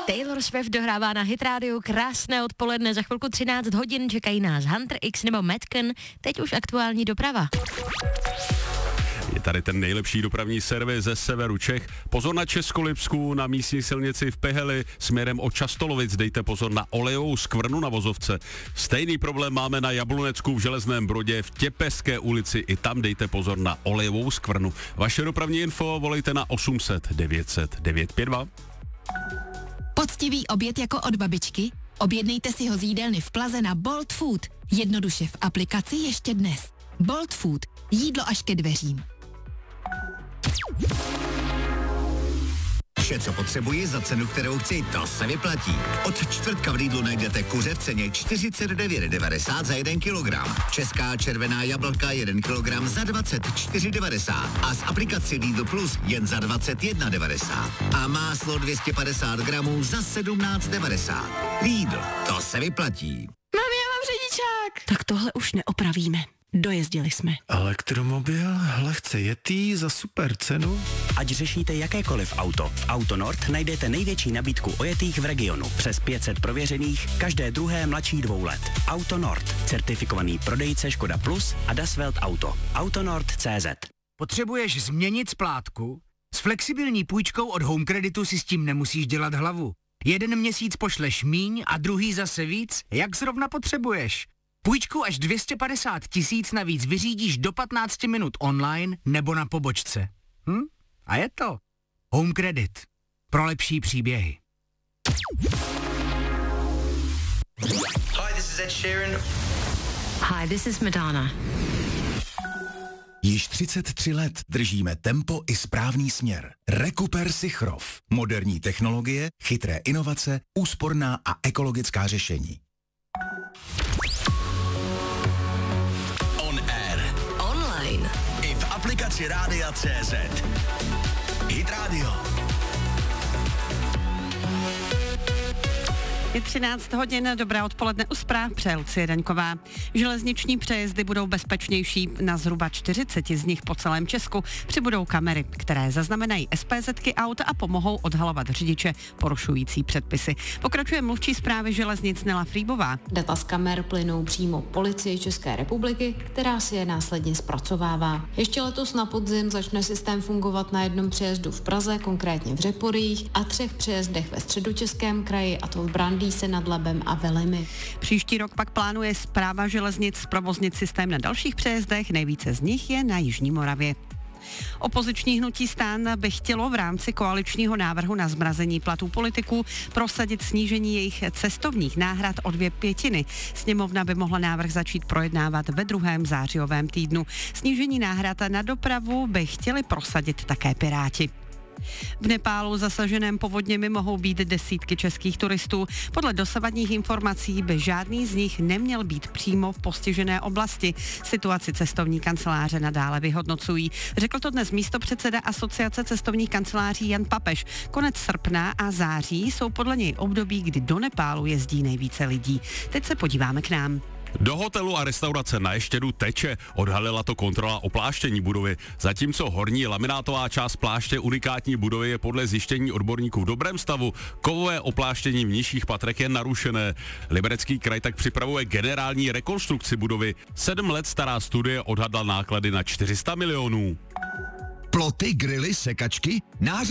Taylor Swift dohrává na Hit Radio, krásné odpoledne, za chvilku 13 hodin čekají nás Hunter X nebo Metcon, teď už aktuální doprava. Je tady ten nejlepší dopravní servis ze severu Čech. Pozor na Českolipsku, na místní silnici v Peheli, směrem od Častolovic dejte pozor na olejovou skvrnu na vozovce. Stejný problém máme na Jablonecku v Železném Brodě, v Těpeské ulici, i tam dejte pozor na olejovou skvrnu. Vaše dopravní info volejte na 800 900 952. Poctivý oběd jako od babičky? Objednejte si ho z jídelny v Plaze na Bolt Food. Jednoduše v aplikaci ještě dnes. Bolt Food. Jídlo až ke dveřím. Vše, co potřebuji za cenu, kterou chci, to se vyplatí. Od čtvrtka v Lidlu najdete kuře v ceně 49,90 za 1 kilogram. Česká červená jablka 1 kilogram za 24,90 a z aplikaci Lidl Plus jen za 21,90. A máslo 250 gramů za 17,90. Lidl, to se vyplatí. Mami, já mám řidičák. Tak tohle už neopravíme. Dojezdili jsme. Elektromobil, lehce jetý za super cenu. Ať řešíte jakékoliv auto, v AutoNord najdete největší nabídku ojetých v regionu. Přes 500 prověřených, každé druhé mladší 2 let. AutoNord, certifikovaný prodejce Škoda Plus a Das Welt Auto. AutoNord.cz. Potřebuješ změnit splátku? S flexibilní půjčkou od Home Creditu si s tím nemusíš dělat hlavu. 1 měsíc pošleš míň a druhý zase víc, jak zrovna potřebuješ. Půjčku až 250 000 navíc vyřídíš do 15 minut online nebo na pobočce. A je to Home Credit. Pro lepší příběhy. Hi, this is Ed Sheeran. Hi, this is Madonna. Již 33 let držíme tempo i správný směr. Rekuper Sichrov. Moderní technologie, chytré inovace, úsporná a ekologická řešení. On air. Online. I v aplikaci Rádia.cz. Hit Radio. Je 13 hodin, dobré odpoledne u zpráv, přeje Lucie Daňková. Železniční přejezdy budou bezpečnější, na zhruba 40 z nich po celém Česku přibudou kamery, které zaznamenají SPZ-ky aut a pomohou odhalovat řidiče porušující předpisy. Pokračuje mluvčí správy železnic Nela Frýbová. Data z kamer plynou přímo Policii České republiky, která si je následně zpracovává. Ještě letos na podzim začne systém fungovat na jednom přejezdu v Praze, konkrétně v Řeporyjích, a 3 přejezdech ve Středočeském kraji, a to v Brandýse nad Labem a Velimi. Příští rok pak plánuje správa železnic zprovoznit systém na dalších přejezdech, nejvíce z nich je na Jižní Moravě. Opoziční hnutí STAN by chtělo v rámci koaličního návrhu na zmrazení platů politiků prosadit snížení jejich cestovních náhrad o 2/5. Sněmovna by mohla návrh začít projednávat ve 2. zářijovém týdnu. Snížení náhrad na dopravu by chtěli prosadit také Piráti. V Nepálu zasaženém povodněmi mohou být desítky českých turistů. Podle dosavadních informací by žádný z nich neměl být přímo v postižené oblasti. Situaci cestovní kanceláře nadále vyhodnocují. Řekl to dnes místopředseda Asociace cestovních kanceláří Jan Papež. Konec srpna a září jsou podle něj období, kdy do Nepálu jezdí nejvíce lidí. Teď se podíváme k nám. Do hotelu a restaurace na Ještědu teče, odhalila to kontrola opláštění budovy. Zatímco horní laminátová část pláště unikátní budovy je podle zjištění odborníků v dobrém stavu, kovové opláštění v nižších patrech je narušené. Liberecký kraj tak připravuje generální rekonstrukci budovy. 7 let stará studie odhadla náklady na 400 milionů. Ploty, grily, sekačky,